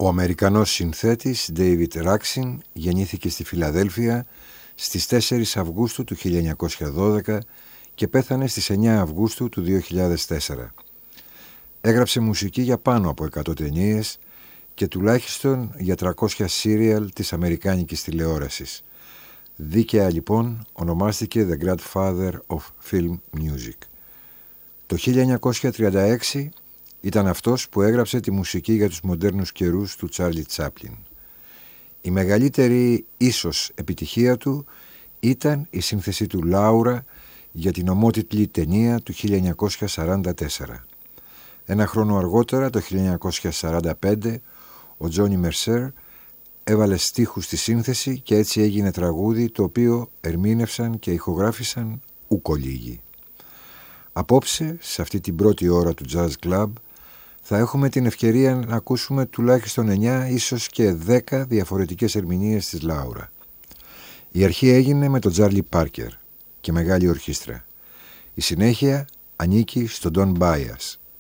Ο Αμερικανός συνθέτης David Raksin γεννήθηκε στη Φιλαδέλφια στις 4 Αυγούστου του 1912 και πέθανε στις 9 Αυγούστου του 2004. Έγραψε μουσική για πάνω από 100 ταινίες και τουλάχιστον για 300 σύριαλ της αμερικάνικης τηλεόρασης. Δίκαια λοιπόν ονομάστηκε The Godfather of Film Music. Το 1936 ήταν αυτός που έγραψε τη μουσική για τους μοντέρνους καιρούς του Τσάρλι Τσάπλιν. Η μεγαλύτερη ίσως επιτυχία του ήταν η σύνθεση του Λάουρα για την ομότιτλη ταινία του 1944. Ένα χρόνο αργότερα, το 1945, ο Τζόνι Μερσέρ έβαλε στίχους στη σύνθεση και έτσι έγινε τραγούδι το οποίο ερμήνευσαν και ηχογράφησαν ούκο λίγοι. Απόψε, σε αυτή την πρώτη ώρα του Jazz Club, θα έχουμε την ευκαιρία να ακούσουμε τουλάχιστον 9, ίσως και 10 διαφορετικές ερμηνείες της Λάουρα. Η αρχή έγινε με τον Τζάρλι Πάρκερ και μεγάλη ορχήστρα. Η συνέχεια ανήκει στον Don Byas